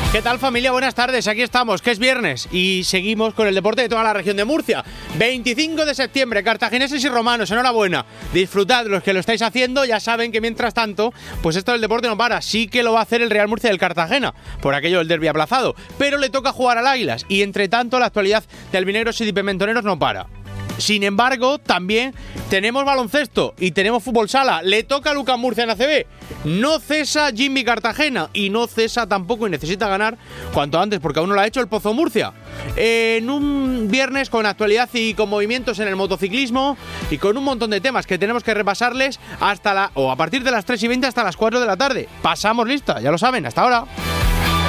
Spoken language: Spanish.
¿Qué tal, familia? Buenas tardes, aquí estamos, que es viernes y seguimos con el deporte de toda la región de Murcia. 25 de septiembre, cartagineses y romanos, enhorabuena. Disfrutad, los que lo estáis haciendo ya saben que mientras tanto, pues esto del deporte no para. Sí que lo va a hacer el Real Murcia del Cartagena, por aquello del derbi aplazado, pero le toca jugar al Águilas y entre tanto la actualidad de albinegros y de pimentoneros no para. Sin embargo, también tenemos baloncesto y tenemos fútbol sala. Le toca a Lucas Murcia en ACB. No cesa Jimmy Cartagena y no cesa tampoco y necesita ganar cuanto antes porque aún no lo ha hecho el Pozo Murcia. En un viernes con actualidad y con movimientos en el motociclismo y con un montón de temas que tenemos que repasarles a partir de las 3:20 hasta las 4 de la tarde. Pasamos lista, ya lo saben, hasta ahora.